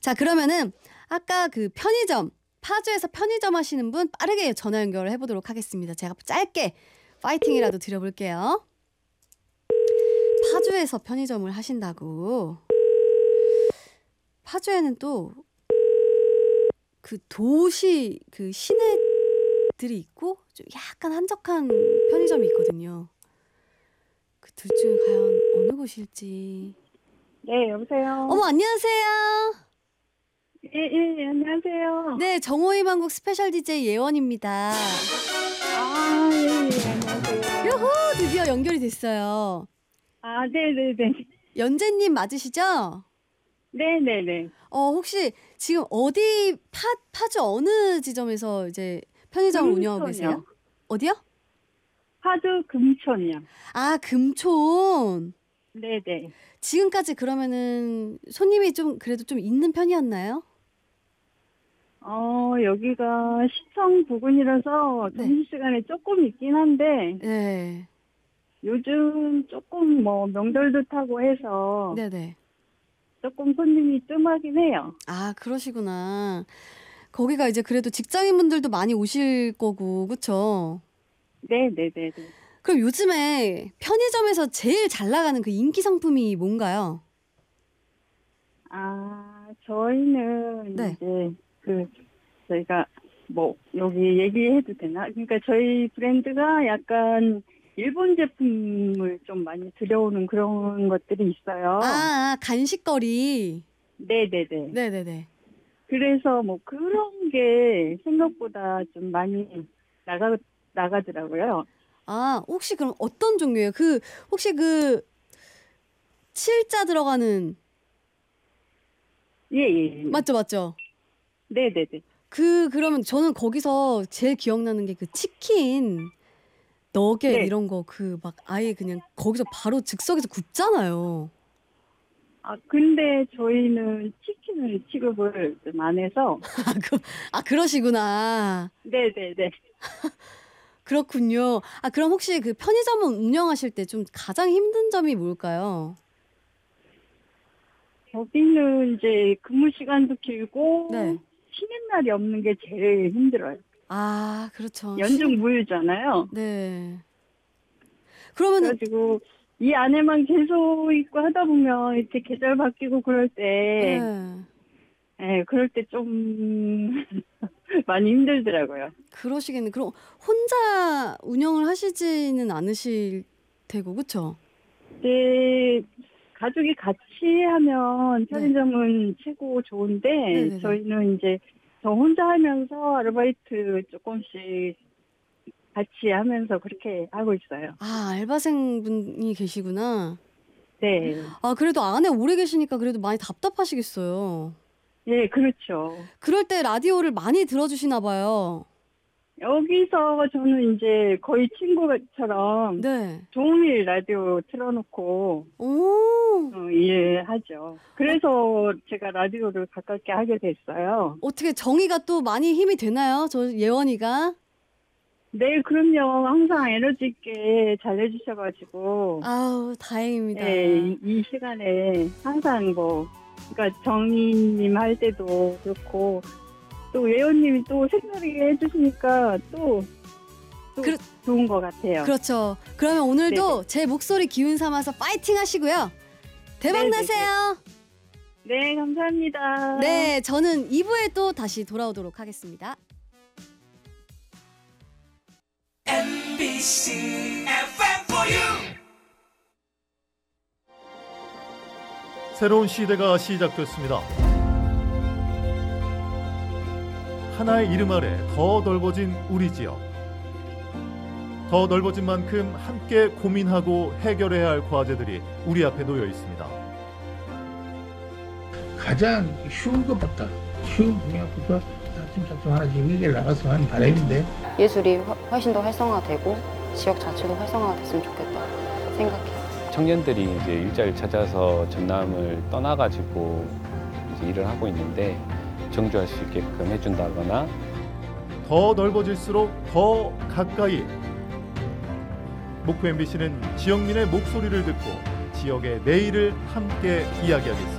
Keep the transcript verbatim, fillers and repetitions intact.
자, 그러면은 아까 그 편의점, 파주에서 편의점 하시는 분 빠르게 전화 연결을 해보도록 하겠습니다. 제가 짧게 파이팅이라도 드려볼게요. 파주에서 편의점을 하신다고. 파주에는 또 그 도시 그 시내들이 있고 좀 약간 한적한 편의점이 있거든요. 그 둘 중에 과연 어느 곳일지. 네, 여보세요. 어머, 안녕하세요. 예, 예, 안녕하세요. 네, 정호희망국 스페셜 디제이 예원입니다. 아, 예, 예, 안녕하세요. 요호, 드디어 연결이 됐어요. 아, 네네네. 연재님 맞으시죠? 네네네. 어, 혹시 지금 어디 파, 파주 어느 지점에서 이제 편의점을 운영하고 계세요? 어디요? 파주 금촌이요. 아, 금촌. 네네. 지금까지 그러면은 손님이 좀 그래도 좀 있는 편이었나요? 어, 여기가 시청 부근이라서 네. 점심시간에 조금 있긴 한데, 네. 요즘 조금 뭐 명절도 타고 해서 네네. 조금 손님이 뜸하긴 해요. 아, 그러시구나. 거기가 이제 그래도 직장인분들도 많이 오실 거고, 그쵸? 네네네네. 그럼 요즘에 편의점에서 제일 잘 나가는 그 인기 상품이 뭔가요? 아, 저희는 네. 이제 그 저희가 뭐 여기 얘기해도 되나? 그러니까 저희 브랜드가 약간 일본 제품을 좀 많이 들여오는 그런 것들이 있어요. 아, 아, 간식거리. 네네네. 네네네. 그래서 뭐 그런 게 생각보다 좀 많이 나가 나가더라고요. 아, 혹시 그럼 어떤 종류예요? 그 혹시 그 칠자 들어가는 예예. 예, 예. 맞죠, 맞죠? 네네네. 그 그러면 저는 거기서 제일 기억나는 게 그 치킨 너겟 네. 이런 거 그 막 아예 그냥 거기서 바로 즉석에서 굽잖아요. 아 근데 저희는 치킨을 취급을 좀 안 해서. 아, 그, 아 그러시구나. 네네네. 그렇군요. 아, 그럼 혹시 그 편의점을 운영하실 때 좀 가장 힘든 점이 뭘까요? 거기는 이제 근무 시간도 길고 네. 쉬는 날이 없는 게 제일 힘들어요. 아, 그렇죠. 쉬는, 연중 무휴잖아요. 네. 그러면은, 그래가지고 이 안에만 계속 있고 하다 보면 이렇게 계절 바뀌고 그럴 때, 네. 예, 그럴 때 좀 많이 힘들더라고요. 그러시겠네. 그럼 혼자 운영을 하시지는 않으실 테고, 그쵸? 이제 가족이 같이 하면 네. 편의점은 최고 좋은데 네네네. 저희는 이제 저 혼자 하면서 아르바이트 조금씩 같이 하면서 그렇게 하고 있어요. 아, 알바생분이 계시구나. 네. 아, 그래도 안에 오래 계시니까 그래도 많이 답답하시겠어요. 예, 그렇죠. 그럴 때 라디오를 많이 들어주시나 봐요. 여기서 저는 이제 거의 친구처럼 네. 종일 라디오 틀어놓고 오, 어, 일하죠. 그래서 제가 라디오를 가깝게 하게 됐어요. 어떻게 정의가 또 많이 힘이 되나요? 저 예원이가? 네, 그럼요. 항상 에너지 있게 잘 해주셔가지고 아우, 다행입니다. 예, 이, 이 시간에 항상 뭐 그러니까 정희님 할 때도 그렇고 또 예원님이 또 색다르게 해주시니까 또, 또 그렇- 좋은 것 같아요. 그렇죠. 그러면 오늘도 제 목소리 기운 삼아서 파이팅 하시고요. 대박 네네네. 나세요. 네, 감사합니다. 네, 저는 이 부에 또 다시 돌아오도록 하겠습니다. 엠비씨 에프엠 for you. 새로운 시대가 시작됐습니다. 하나의 이름 아래 더 넓어진 우리 지역. 더 넓어진 만큼 함께 고민하고 해결해야 할 과제들이 우리 앞에 놓여 있습니다. 가장 쉬운 것부터 쉬운 분야부터 차츰차츰 하나씩 해결 나갔으면 하는 바람인데 예술이 훨씬 더 활성화되고 지역 자체도 활성화가 됐으면 좋겠다 생각해요. 청년들이 이제 일자리를 찾아서 전남을 떠나가지고 이제 일을 하고 있는데 정주할 수 있게끔 해준다거나 더 넓어질수록 더 가까이. 목포 엠비씨는 지역민의 목소리를 듣고 지역의 내일을 함께 이야기하겠습니다.